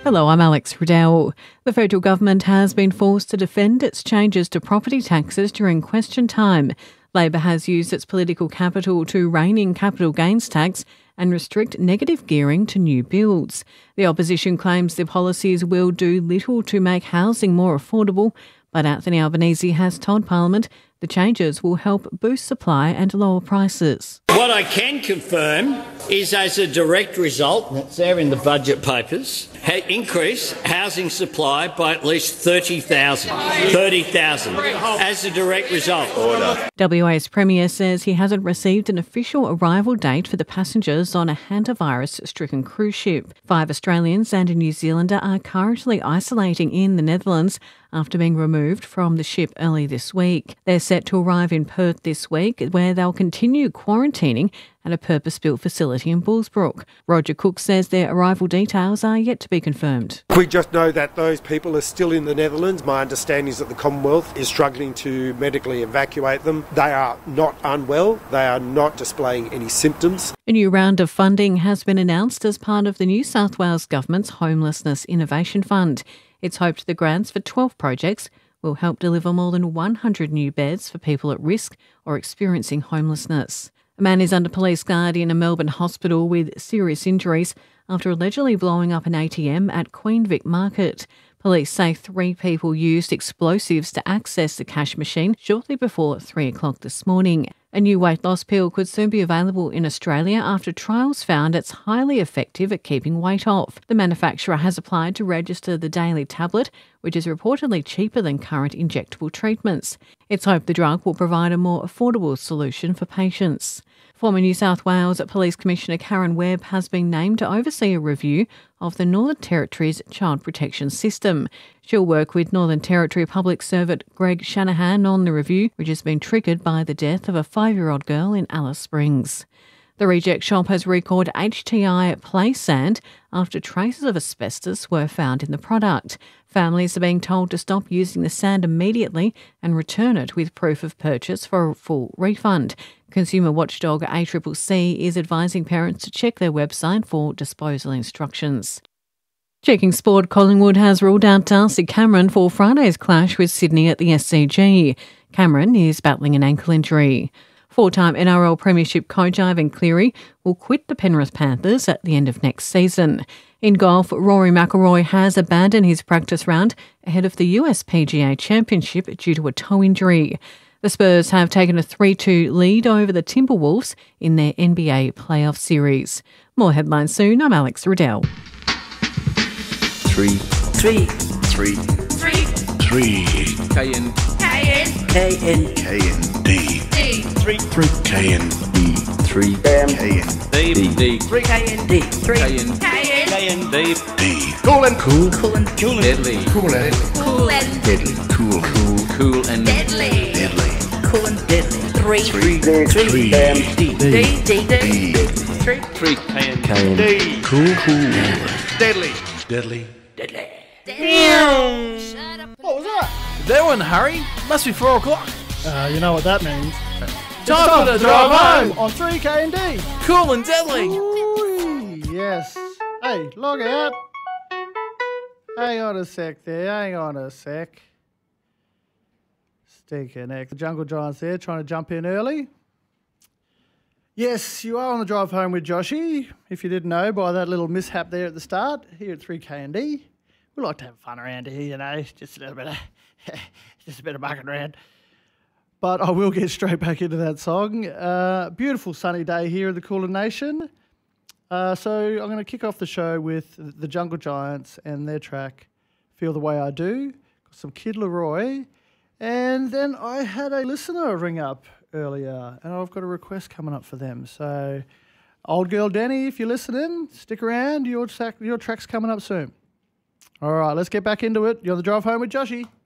Hello, I'm Alex Riddell. The federal government has been forced to defend its changes to property taxes during question time. Labor has used its political capital to rein in capital gains tax and restrict negative gearing to new builds. The opposition claims the policies will do little to make housing more affordable, but Anthony Albanese has told Parliament the changes will help boost supply and lower prices. What I can confirm is, as a direct result, that's there in the budget papers, increase housing supply by at least 30,000 as a direct result. WA's Premier says he hasn't received an official arrival date for the passengers on a hantavirus-stricken cruise ship. 5 Australians and a New Zealander are currently isolating in the Netherlands after being removed from the ship early this week. They're set to arrive in Perth this week, where they'll continue quarantining at a purpose-built facility in Bullsbrook. Roger Cook says their arrival details are yet to be confirmed. We just know that those people are still in the Netherlands. My understanding is that the Commonwealth is struggling to medically evacuate them. They are not unwell. They are not displaying any symptoms. A new round of funding has been announced as part of the New South Wales Government's Homelessness Innovation Fund. It's hoped the grants for 12 projects will help deliver more than 100 new beds for people at risk or experiencing homelessness. A man is under police guard in a Melbourne hospital with serious injuries after allegedly blowing up an ATM at Queen Vic Market. Police say 3 people used explosives to access the cash machine shortly before 3 o'clock this morning. A new weight loss pill could soon be available in Australia after trials found it's highly effective at keeping weight off. The manufacturer has applied to register the daily tablet, which is reportedly cheaper than current injectable treatments. It's hoped the drug will provide a more affordable solution for patients. Former New South Wales Police Commissioner Karen Webb has been named to oversee a review of the Northern Territory's child protection system. She'll work with Northern Territory Public Servant Greg Shanahan on the review, which has been triggered by the death of a 5-year-old girl in Alice Springs. The reject shop has recalled HTI play sand after traces of asbestos were found in the product. Families are being told to stop using the sand immediately and return it with proof of purchase for a full refund. Consumer watchdog ACCC is advising parents to check their website for disposal instructions. Checking sport, Collingwood has ruled out Darcy Cameron for Friday's clash with Sydney at the SCG. Cameron is battling an ankle injury. 4-time NRL Premiership coach Ivan Cleary will quit the Penrith Panthers at the end of next season. In golf, Rory McIlroy has abandoned his practice round ahead of the US PGA Championship due to a toe injury. The Spurs have taken a 3-2 lead over the Timberwolves in their NBA playoff series. More headlines soon. I'm Alex Riddell. 3 KN D 3 KN 3 D Cool and deadly Cool and deadly Cool and deadly 3 KN D Cool deadly. What was that? That one, Harry. Must be 4 o'clock. You know what that means. Time for the drive home on 3K and D. Cool and deadly. Ooh, yes. Hey, log out. Hang on a sec there. Hang on a sec. Stinker neck. The Jungle Giants there trying to jump in early. Yes, you are on the drive home with Joshy. If you didn't know by that little mishap there at the start, here at 3K and D. We like to have fun around here, you know, just a little bit of mucking around. But I will get straight back into that song. Beautiful sunny day here in the Kulin Nation. So I'm going to kick off the show with the Jungle Giants and their track, Feel the Way I Do. Got some Kid Laroi. And then I had a listener ring up earlier, and I've got a request coming up for them. So, old girl Danny, if you're listening, stick around. Your track's coming up soon. All right, let's get back into it. You're on the drive home with Joshy.